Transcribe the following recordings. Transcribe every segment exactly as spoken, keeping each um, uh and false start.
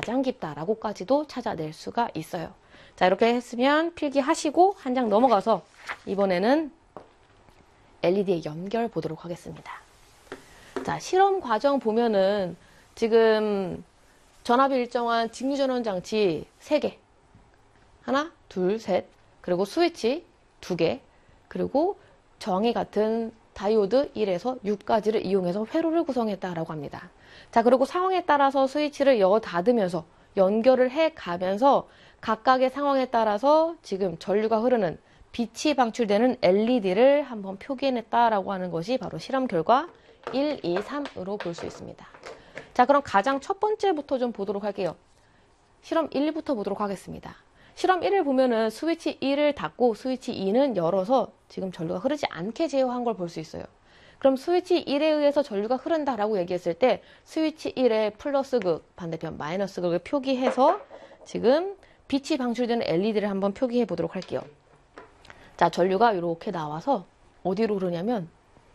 가장 깊다라고까지도 찾아낼 수가 있어요. 자, 이렇게 했으면 필기하시고 한 장 넘어가서 이번에는 엘이디의 연결 보도록 하겠습니다. 자, 실험 과정 보면은 지금 전압이 일정한 직류전원 장치 세 개, 하나, 둘, 셋, 그리고 스위치 두 개, 그리고 저항이 같은 다이오드 일에서 육까지를 이용해서 회로를 구성했다라고 합니다. 자, 그리고 상황에 따라서 스위치를 여 닫으면서 연결을 해 가면서 각각의 상황에 따라서 지금 전류가 흐르는 빛이 방출되는 엘이디를 한번 표기해냈다라고 하는 것이 바로 실험 결과 일, 이, 삼으로 볼 수 있습니다. 자, 그럼 가장 첫 번째부터 좀 보도록 할게요. 실험 일부터 보도록 하겠습니다. 실험 일을 보면은 스위치 일을 닫고 스위치 이는 열어서 지금 전류가 흐르지 않게 제어한 걸 볼 수 있어요. 그럼 스위치 일에 의해서 전류가 흐른다라고 얘기했을 때 스위치 일의 플러스 극, 반대편 마이너스 극을 표기해서 지금 빛이 방출되는 엘이디를 한번 표기해 보도록 할게요. 자, 전류가 이렇게 나와서 어디로 흐르냐면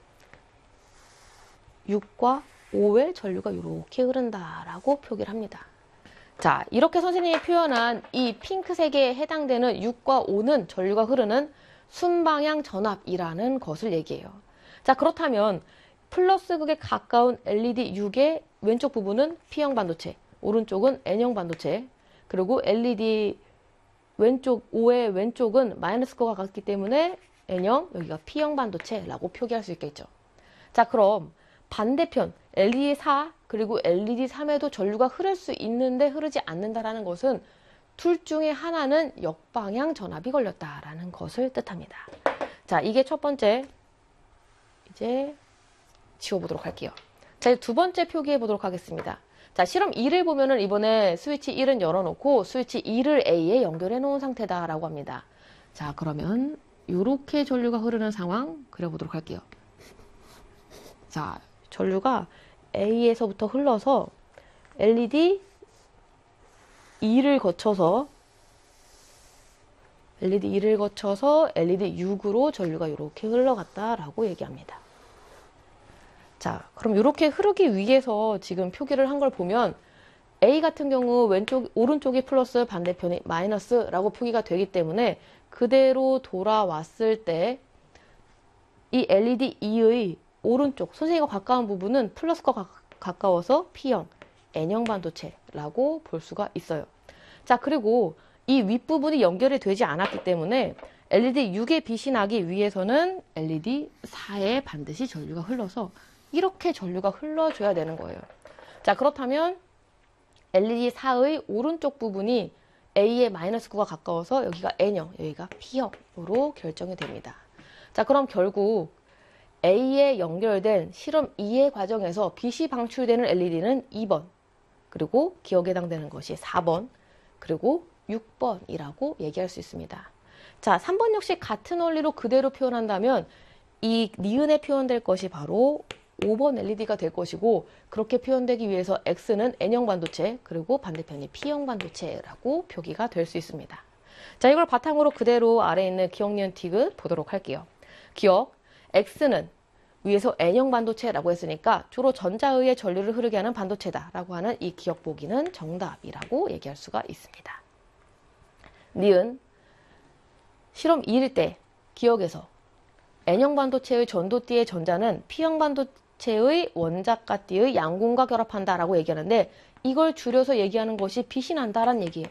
육과 오의 전류가 이렇게 흐른다라고 표기를 합니다. 자, 이렇게 선생님이 표현한 이 핑크색에 해당되는 육과 오는 전류가 흐르는 순방향 전압이라는 것을 얘기해요. 자, 그렇다면 플러스 극에 가까운 엘이디 육의 왼쪽 부분은 P형 반도체, 오른쪽은 N형 반도체, 그리고 엘이디 왼쪽 오의 왼쪽은 마이너스 거가 같기 때문에 N형, 여기가 P형 반도체라고 표기할 수 있겠죠. 자, 그럼 반대편 엘이디 사 그리고 엘이디 삼에도 전류가 흐를 수 있는데 흐르지 않는다라는 것은 둘 중에 하나는 역방향 전압이 걸렸다라는 것을 뜻합니다. 자, 이게 첫 번째. 이제 지워보도록 할게요. 자, 두 번째 표기해 보도록 하겠습니다. 자, 실험 이를 보면은 이번에 스위치 일은 열어놓고 스위치 이를 A에 연결해 놓은 상태다라고 합니다. 자, 그러면 이렇게 전류가 흐르는 상황 그려보도록 할게요. 자, 전류가 A에서부터 흘러서 엘이디 이를 거쳐서 엘이디 이를 거쳐서 엘이디 육으로 전류가 이렇게 흘러갔다라고 얘기합니다. 자, 그럼 이렇게 흐르기 위해서 지금 표기를 한 걸 보면 A 같은 경우 왼쪽, 오른쪽이 플러스 반대편이 마이너스라고 표기가 되기 때문에 그대로 돌아왔을 때 이 엘이디 이의 오른쪽, 선생님과 가까운 부분은 플러스과 가, 가까워서 P형, N형 반도체라고 볼 수가 있어요. 자, 그리고 이 윗부분이 연결이 되지 않았기 때문에 엘이디 육에 빛이 나기 위해서는 엘이디 사에 반드시 전류가 흘러서 이렇게 전류가 흘러줘야 되는 거예요. 자, 그렇다면 엘이디 사의 오른쪽 부분이 A의 마이너스 구가 가까워서 여기가 N형, 여기가 P형으로 결정이 됩니다. 자, 그럼 결국 A에 연결된 실험 이의 과정에서 빛이 방출되는 엘이디는 이 번, 그리고 기억에 해당되는 것이 사 번, 그리고 육 번이라고 얘기할 수 있습니다. 자, 삼 번 역시 같은 원리로 그대로 표현한다면 이 니은에 표현될 것이 바로 오 번 엘이디가 될 것이고, 그렇게 표현되기 위해서 X는 N형 반도체, 그리고 반대편이 P형 반도체라고 표기가 될 수 있습니다. 자, 이걸 바탕으로 그대로 아래에 있는 기억, 니은, 디귿 보도록 할게요. 기억, X는 위에서 N형 반도체라고 했으니까 주로 전자의의 전류를 흐르게 하는 반도체다라고 하는 이 기억 보기는 정답이라고 얘기할 수가 있습니다. 니은, 실험 이일 때 기억에서 N형 반도체의 전도띠의 전자는 P형 반도체의 원자가 띠의 양공과 결합한다라고 얘기하는데 이걸 줄여서 얘기하는 것이 빛이 난다라는 얘기예요.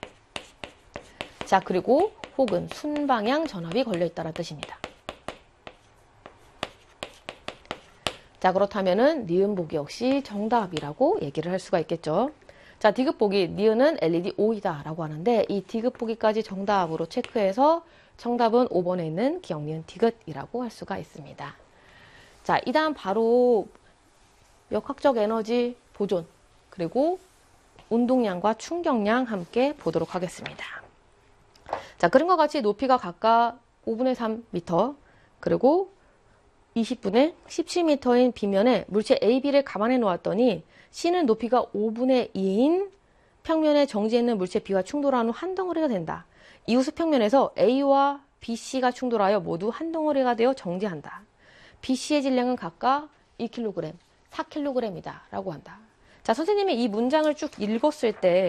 자, 그리고 혹은 순방향 전압이 걸려있다는 뜻입니다. 자, 그렇다면은 니은 보기 역시 정답이라고 얘기를 할 수가 있겠죠. 자, 디귿 보기, 니은은 엘이디 오이다 라고 하는데 이 디귿 보기까지 정답으로 체크해서 정답은 오 번에 있는 기억, 니은, 디귿이라고 할 수가 있습니다. 자, 이 다음 바로 역학적 에너지 보존, 그리고 운동량과 충격량 함께 보도록 하겠습니다. 자, 그림과 같이 높이가 각각 오분의 삼 미터, 그리고 이십분의 십칠 미터인 빗면에 물체 A, B를 감안해 놓았더니 C는 높이가 오분의 이인 평면에 정지해 있는 물체 B와 충돌한 후 한 덩어리가 된다. 이후 수평면에서 A와 비 씨가 충돌하여 모두 한 덩어리가 되어 정지한다. 비 씨의 질량은 각각 이 킬로그램, 사 킬로그램이다 라고 한다. 자, 선생님이 이 문장을 쭉 읽었을 때